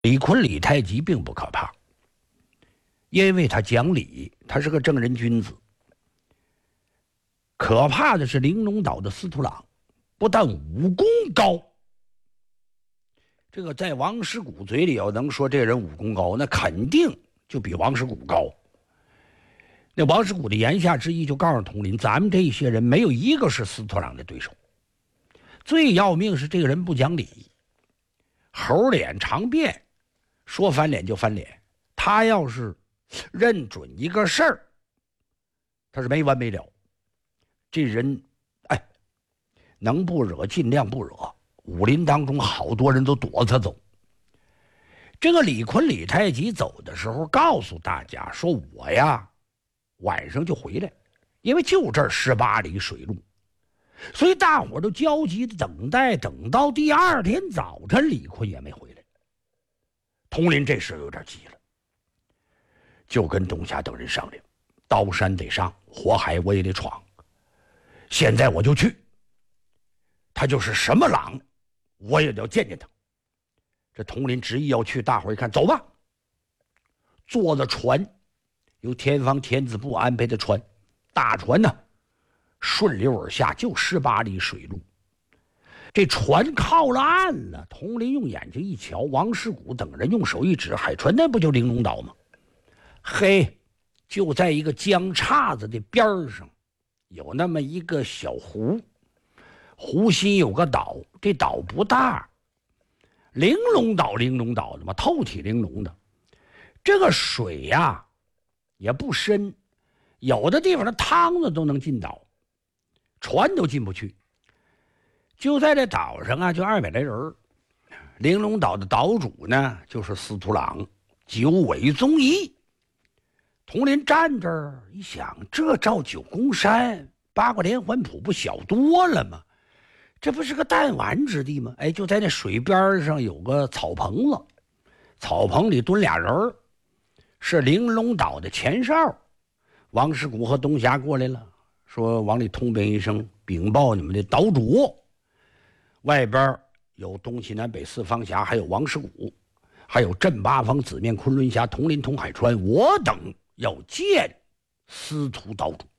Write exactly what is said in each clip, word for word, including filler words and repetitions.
李逵李太极并不可怕，因为他讲理，他是个正人君子。可怕的是玲珑岛的司徒朗，不但武功高，这个在王师古嘴里要能说这人武功高，那肯定就比王师古高。那王师古的言下之意就告诉佟林，咱们这些人没有一个是司徒朗的对手。最要命是这个人不讲理，猴脸常变，说翻脸就翻脸。他要是认准一个事儿，他是没完没了。这人哎，能不惹尽量不惹，武林当中好多人都躲他走。这个李逵李太极走的时候告诉大家说，我呀晚上就回来，因为就这十八里水路，所以大伙都焦急的等待，等到第二天早晨李逵也没回来。佟林这时有点急了，就跟董霞等人商量，刀山得上，火海我也得闯，现在我就去，他就是什么狼我也得要见见他。这佟林执意要去，大伙儿一看，走吧。坐的船，由天方天子部安排的船，大船呢顺流而下，就十八里水路。这船靠了岸了，佟林用眼睛一瞧，王师古等人用手一指，海船那不就玲珑岛吗？嘿，就在一个江岔子的边上有那么一个小湖，湖心有个岛，这岛不大，玲珑岛玲珑岛的嘛，透体玲珑的。这个水呀、啊、也不深，有的地方的汤子都能进岛，船都进不去。就在这岛上啊，就二百来人。玲珑岛的岛主呢，就是司徒朗、九尾宗仪。佟林站这儿一想，这照九宫山、八卦连环谱不小多了吗？这不是个弹丸之地吗？哎，就在那水边上有个草棚子，草棚里蹲俩人，是玲珑岛的前哨。王师古和东霞过来了，说往里通禀一声，禀报你们的岛主。外边有东西南北四方峡，还有王师古，还有镇八方、紫面、昆仑峡、铜林、铜海川，我等要见司徒岛主。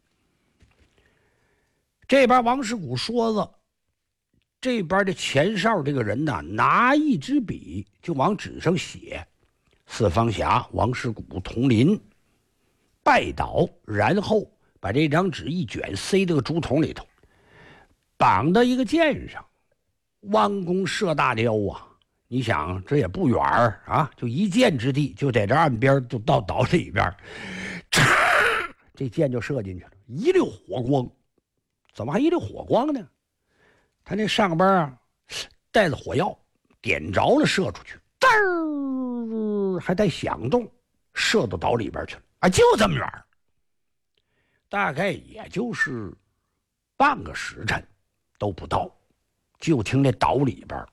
这边王师古说了，这边的前哨这个人呢，拿一支笔就往纸上写四方峡、王师古、铜林拜倒，然后把这张纸一卷，塞到个竹筒里头，绑到一个箭上，弯弓射大雕啊！你想这也不远啊，就一箭之地，就在这岸边，就到岛里边，嚓，这箭就射进去了，一溜火光。怎么还一溜火光呢？他那上边啊带着火药，点着了射出去，嘚儿还带响动，射到岛里边去了啊！就这么远，大概也就是半个时辰都不到，就听那岛里边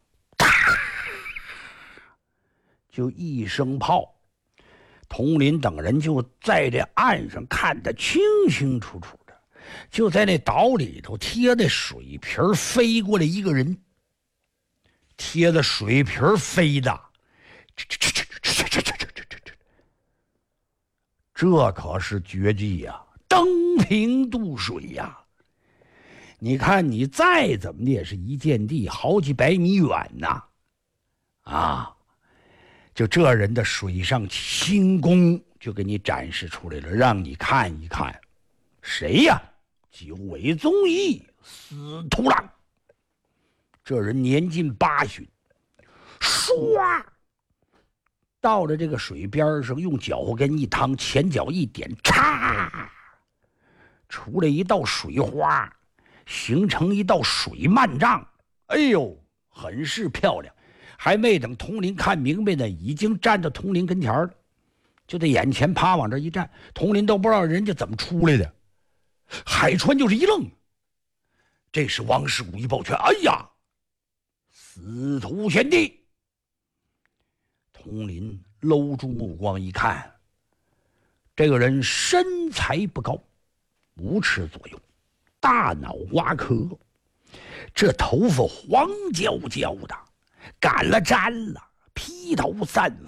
就一声炮，佟林等人就在这岸上看得清清楚楚的，就在那岛里头贴的水皮飞过来一个人，贴的水皮飞的，这可是绝技呀、啊，登平渡水呀、啊！你看你再怎么的也是一箭地，好几百米远呐，啊！就这人的水上轻功就给你展示出来了，让你看一看，谁呀？九尾宗仪，司徒朗。这人年近八旬，唰到了这个水边上，用脚跟一趟，前脚一点，嚓，出来一道水花，形成一道水漫障。哎呦，很是漂亮。还没等佟林看明白呢，已经站到佟林跟前了，就在眼前趴往这一站，佟林都不知道人家怎么出来的。海川就是一愣，这是王师古一抱拳，哎呀，司徒贤弟！佟林搂住目光一看，这个人身材不高，五尺左右，大脑瓜壳，这头发黄焦焦的，赶了粘了， 披头散